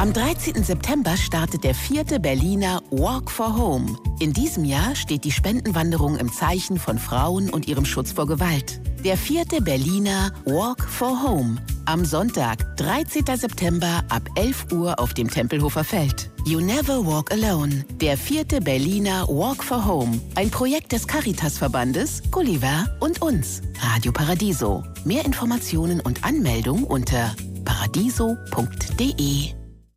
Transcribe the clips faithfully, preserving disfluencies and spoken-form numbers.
Am dreizehnten September startet der vierte Berliner Walk for Home. In diesem Jahr steht die Spendenwanderung im Zeichen von Frauen und ihrem Schutz vor Gewalt. Der vierte Berliner Walk for Home. Am Sonntag, dreizehnten September ab elf Uhr auf dem Tempelhofer Feld. You Never Walk Alone. Der vierte Berliner Walk for Home. Ein Projekt des Caritas-Verbandes, Gulliver und uns. Radio Paradiso. Mehr Informationen und Anmeldung unter paradiso punkt de.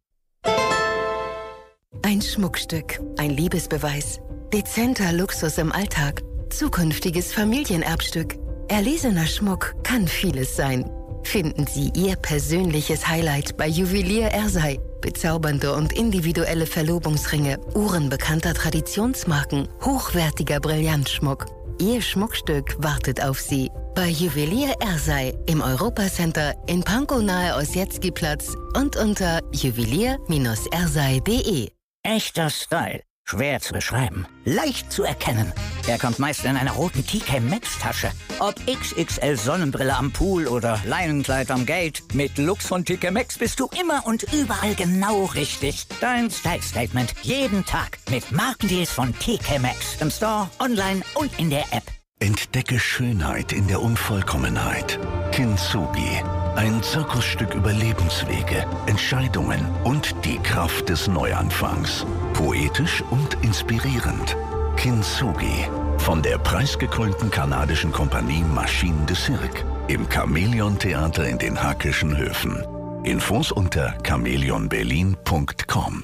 Ein Schmuckstück, ein Liebesbeweis, dezenter Luxus im Alltag, zukünftiges Familienerbstück. Erlesener Schmuck kann vieles sein. Finden Sie Ihr persönliches Highlight bei Juwelier Ersey. Bezaubernde und individuelle Verlobungsringe, Uhren bekannter Traditionsmarken, hochwertiger Brillantschmuck. Ihr Schmuckstück wartet auf Sie. Bei Juwelier Ersey im Europacenter in Pankow nahe Ossietzky-Platz und unter juwelier Bindestrich ersey punkt de. Echter Style. Schwer zu beschreiben. Leicht zu erkennen. Er kommt meist in einer roten T K Maxx Tasche. Ob X X L Sonnenbrille am Pool oder Leinenkleid am Gate. Mit Looks von T K Maxx bist du immer und überall genau richtig. Dein Style Statement. Jeden Tag. Mit Markendeals von T K Maxx. Im Store, online und in der App. Entdecke Schönheit in der Unvollkommenheit. Kintsugi. Ein Zirkusstück über Lebenswege, Entscheidungen und die Kraft des Neuanfangs. Poetisch und inspirierend. Kintsugi. Von der preisgekrönten kanadischen Kompanie Machine de Cirque. Im Chamäleon Theater in den Hackischen Höfen. Infos unter chameleon berlin punkt com.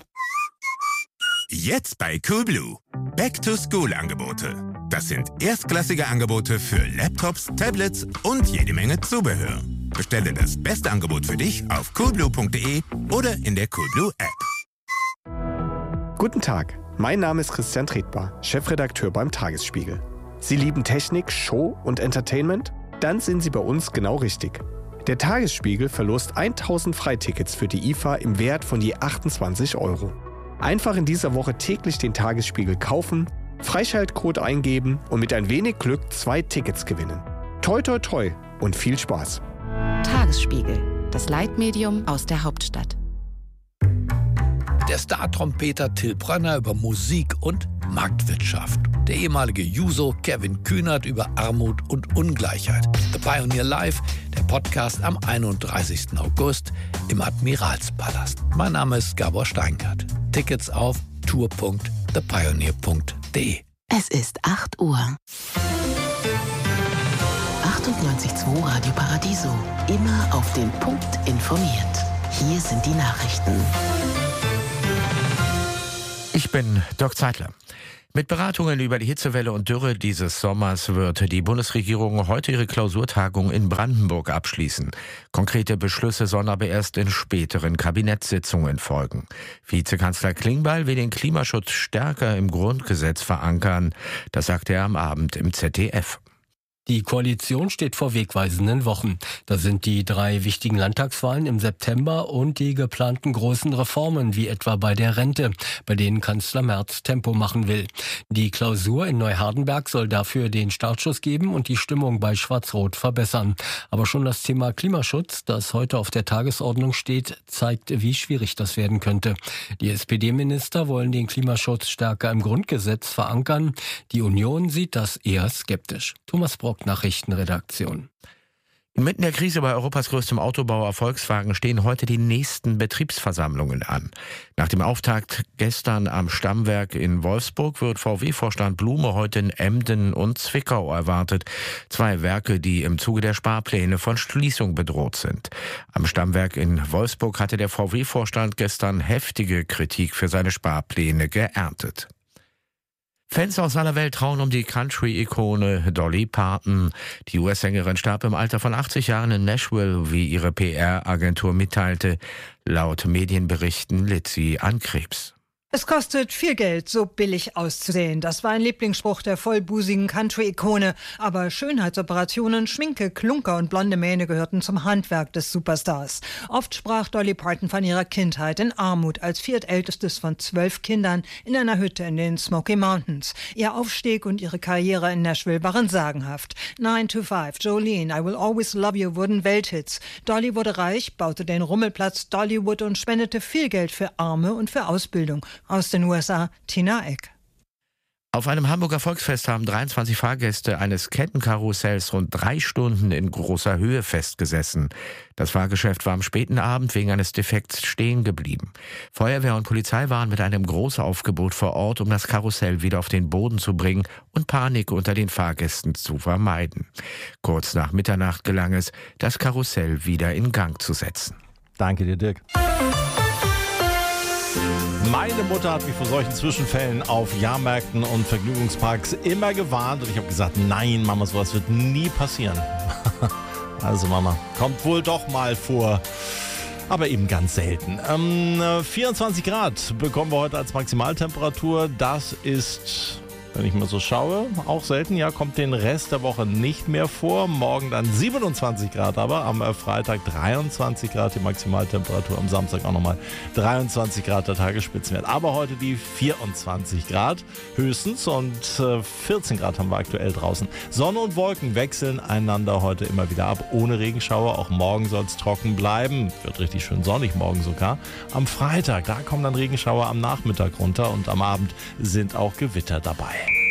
Jetzt bei Coolblue. Back-to-School-Angebote. Das sind erstklassige Angebote für Laptops, Tablets und jede Menge Zubehör. Bestelle das beste Angebot für dich auf coolblue punkt de oder in der Coolblue App. Guten Tag, mein Name ist Christian Tretbar, Chefredakteur beim Tagesspiegel. Sie lieben Technik, Show und Entertainment? Dann sind Sie bei uns genau richtig. Der Tagesspiegel verlost tausend Freitickets für die I F A im Wert von je achtundzwanzig Euro. Einfach in dieser Woche täglich den Tagesspiegel kaufen, Freischaltcode eingeben und mit ein wenig Glück zwei Tickets gewinnen. Toi toi toi und viel Spaß. Tagesspiegel, das Leitmedium aus der Hauptstadt. Der Star-Trompeter Till Brönner über Musik und Marktwirtschaft. Der ehemalige Juso Kevin Kühnert über Armut und Ungleichheit. The Pioneer Live, der Podcast am einunddreißigsten August im Admiralspalast. Mein Name ist Gabor Steingart. Tickets auf tour punkt the pioneer punkt de. Es ist acht Uhr. achtundneunzig Komma zwei Radio Paradiso. Immer auf den Punkt informiert. Hier sind die Nachrichten. Ich bin Dirk Zeitler. Mit Beratungen über die Hitzewelle und Dürre dieses Sommers wird die Bundesregierung heute ihre Klausurtagung in Brandenburg abschließen. Konkrete Beschlüsse sollen aber erst in späteren Kabinettssitzungen folgen. Vizekanzler Klingbeil will den Klimaschutz stärker im Grundgesetz verankern. Das sagte er am Abend im Z D F. Die Koalition steht vor wegweisenden Wochen. Das sind die drei wichtigen Landtagswahlen im September und die geplanten großen Reformen, wie etwa bei der Rente, bei denen Kanzler Merz Tempo machen will. Die Klausur in Neuhardenberg soll dafür den Startschuss geben und die Stimmung bei Schwarz-Rot verbessern. Aber schon das Thema Klimaschutz, das heute auf der Tagesordnung steht, zeigt, wie schwierig das werden könnte. Die S P D-Minister wollen den Klimaschutz stärker im Grundgesetz verankern. Die Union sieht das eher skeptisch. Thomas Brock, Nachrichtenredaktion. Inmitten der Krise bei Europas größtem Autobauer Volkswagen stehen heute die nächsten Betriebsversammlungen an. Nach dem Auftakt gestern am Stammwerk in Wolfsburg wird V W-Vorstand Blume heute in Emden und Zwickau erwartet. Zwei Werke, die im Zuge der Sparpläne von Schließung bedroht sind. Am Stammwerk in Wolfsburg hatte der V W-Vorstand gestern heftige Kritik für seine Sparpläne geerntet. Fans aus aller Welt trauen um die Country-Ikone Dolly Parton. Die U S-Sängerin starb im Alter von achtzig Jahren in Nashville, wie ihre P R-Agentur mitteilte. Laut Medienberichten litt sie an Krebs. Es kostet viel Geld, so billig auszusehen. Das war ein Lieblingsspruch der vollbusigen Country-Ikone. Aber Schönheitsoperationen, Schminke, Klunker und blonde Mähne gehörten zum Handwerk des Superstars. Oft sprach Dolly Parton von ihrer Kindheit in Armut als viertältestes von zwölf Kindern in einer Hütte in den Smoky Mountains. Ihr Aufstieg und ihre Karriere in Nashville waren sagenhaft. nine to five, Jolene, I Will Always Love You wurden Welthits. Dolly wurde reich, baute den Rummelplatz Dollywood und spendete viel Geld für Arme und für Ausbildung. Aus den U S A, Tina Eck. Auf einem Hamburger Volksfest haben dreiundzwanzig Fahrgäste eines Kettenkarussells rund drei Stunden in großer Höhe festgesessen. Das Fahrgeschäft war am späten Abend wegen eines Defekts stehen geblieben. Feuerwehr und Polizei waren mit einem Großaufgebot vor Ort, um das Karussell wieder auf den Boden zu bringen und Panik unter den Fahrgästen zu vermeiden. Kurz nach Mitternacht gelang es, das Karussell wieder in Gang zu setzen. Danke dir, Dirk. Meine Mutter hat mich vor solchen Zwischenfällen auf Jahrmärkten und Vergnügungsparks immer gewarnt und ich habe gesagt, nein, Mama, sowas wird nie passieren. Also Mama, kommt wohl doch mal vor, aber eben ganz selten. Ähm, vierundzwanzig Grad bekommen wir heute als Maximaltemperatur. Das ist, wenn ich mal so schaue, auch selten. Ja, kommt den Rest der Woche nicht mehr vor. Morgen dann siebenundzwanzig Grad, aber am Freitag dreiundzwanzig Grad die Maximaltemperatur. Am Samstag auch nochmal dreiundzwanzig Grad der Tagesspitzenwert. Aber heute die vierundzwanzig Grad höchstens und äh, vierzehn Grad haben wir aktuell draußen. Sonne und Wolken wechseln einander heute immer wieder ab. Ohne Regenschauer. Auch morgen soll es trocken bleiben. Wird richtig schön sonnig morgen sogar. Am Freitag, da kommen dann Regenschauer am Nachmittag runter und am Abend sind auch Gewitter dabei.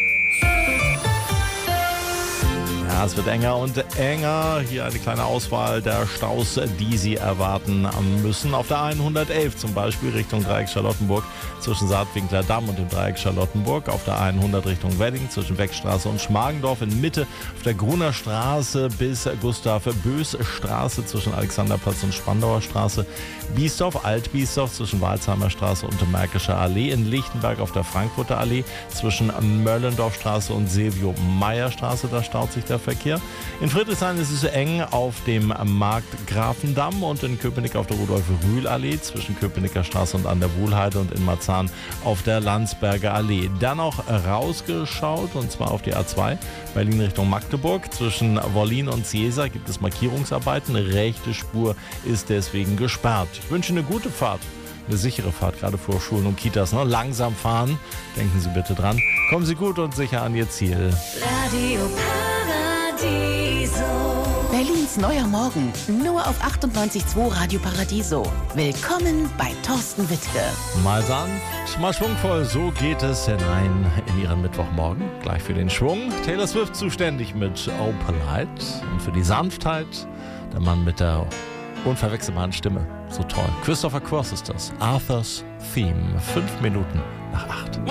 Ja, es wird enger und enger. Hier eine kleine Auswahl der Staus, die Sie erwarten müssen. Auf der hundertelf zum Beispiel Richtung Dreieck Charlottenburg zwischen Saatwinkler Damm und dem Dreieck Charlottenburg. Auf der hundert Richtung Wedding zwischen Weckstraße und Schmargendorf in Mitte. Auf der Gruner Straße bis Gustav-Bös-Straße zwischen Alexanderplatz und Spandauer Straße. Biesdorf, Alt-Biesdorf zwischen Walsheimer Straße und Märkischer Allee. In Lichtenberg auf der Frankfurter Allee zwischen Möllendorfstraße und Silvio-Meyer-Straße. Da staut sich der Verkehr. In Friedrichshain ist es eng auf dem Markt Grafendamm und in Köpenick auf der Rudolf-Rühl-Allee zwischen Köpenicker Straße und an der Wuhlheide und in Marzahn auf der Landsberger Allee. Dann noch rausgeschaut und zwar auf die A zwei Berlin Richtung Magdeburg. Zwischen Wollin und Ciesa gibt es Markierungsarbeiten. Rechte Spur ist deswegen gesperrt. Ich wünsche eine gute Fahrt. Eine sichere Fahrt, gerade vor Schulen und Kitas. Ne? Langsam fahren, denken Sie bitte dran. Kommen Sie gut und sicher an Ihr Ziel. Radio Paradiso. Berlins neuer Morgen, nur auf achtundneunzig Komma zwei Radio Paradiso. Willkommen bei Thorsten Wittke. Mal sanft, mal schwungvoll, so geht es hinein in Ihren Mittwochmorgen. Gleich für den Schwung, Taylor Swift zuständig mit Oh Polite. Und für die Sanftheit, der Mann mit der unverwechselbaren Stimme. So toll. Christopher Cross ist das. Arthur's Theme. Fünf Minuten nach acht.